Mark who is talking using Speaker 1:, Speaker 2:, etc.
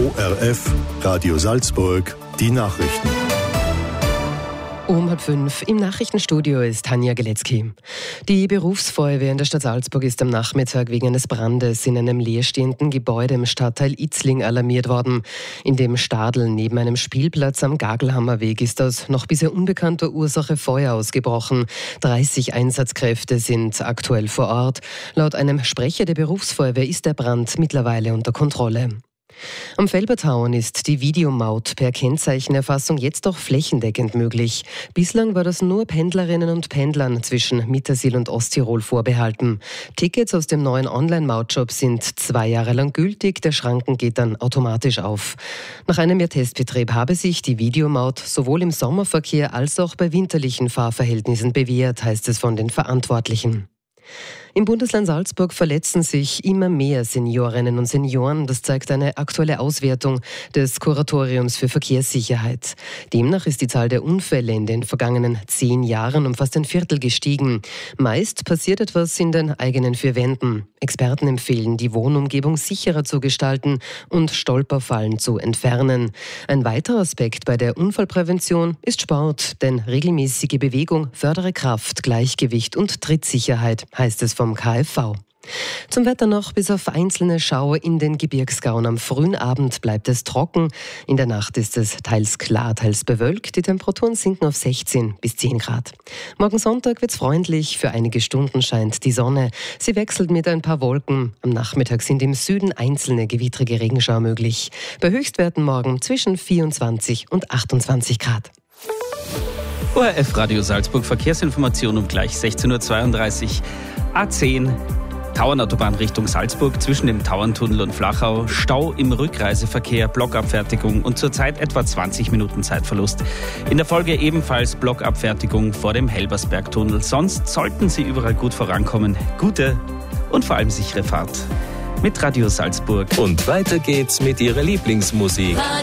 Speaker 1: ORF, Radio Salzburg, die Nachrichten.
Speaker 2: Um 4:30 im Nachrichtenstudio ist Tanja Geletzky. Die Berufsfeuerwehr in der Stadt Salzburg ist am Nachmittag wegen eines Brandes in einem leerstehenden Gebäude im Stadtteil Itzling alarmiert worden. In dem Stadel neben einem Spielplatz am Gagelhammerweg ist aus noch bisher unbekannter Ursache Feuer ausgebrochen. 30 Einsatzkräfte sind aktuell vor Ort. Laut einem Sprecher der Berufsfeuerwehr ist der Brand mittlerweile unter Kontrolle. Am Felbertown ist die Videomaut per Kennzeichenerfassung jetzt auch flächendeckend möglich. Bislang war das nur Pendlerinnen und Pendlern zwischen Mittersill und Osttirol vorbehalten. Tickets aus dem neuen Online-Mautjob sind 2 Jahre lang gültig, der Schranken geht dann automatisch auf. Nach einem Jahr Testbetrieb habe sich die Videomaut sowohl im Sommerverkehr als auch bei winterlichen Fahrverhältnissen bewährt, heißt es von den Verantwortlichen. Im Bundesland Salzburg verletzen sich immer mehr Seniorinnen und Senioren. Das zeigt eine aktuelle Auswertung des Kuratoriums für Verkehrssicherheit. Demnach ist die Zahl der Unfälle in den vergangenen 10 Jahren um fast ein Viertel gestiegen. Meist passiert etwas in den eigenen 4 Wänden. Experten empfehlen, die Wohnumgebung sicherer zu gestalten und Stolperfallen zu entfernen. Ein weiterer Aspekt bei der Unfallprävention ist Sport, denn regelmäßige Bewegung fördere Kraft, Gleichgewicht und Trittsicherheit, heißt es vom KfV. Zum Wetter noch: bis auf einzelne Schauer in den Gebirgsgauen. Am frühen Abend bleibt es trocken. In der Nacht ist es teils klar, teils bewölkt. Die Temperaturen sinken auf 16 bis 10 Grad. Morgen Sonntag wird es freundlich. Für einige Stunden scheint die Sonne. Sie wechselt mit ein paar Wolken. Am Nachmittag sind im Süden einzelne gewittrige Regenschauer möglich. Bei Höchstwerten morgen zwischen 24 und 28 Grad.
Speaker 3: ORF Radio Salzburg Verkehrsinformation um gleich 16.32 Uhr. A10 Tauernautobahn Richtung Salzburg zwischen dem Tauerntunnel und Flachau. Stau im Rückreiseverkehr, Blockabfertigung und zurzeit etwa 20 Minuten Zeitverlust. In der Folge ebenfalls Blockabfertigung vor dem Helbersbergtunnel. Sonst sollten Sie überall gut vorankommen. Gute und vor allem sichere Fahrt mit Radio Salzburg.
Speaker 4: Und weiter geht's mit Ihrer Lieblingsmusik.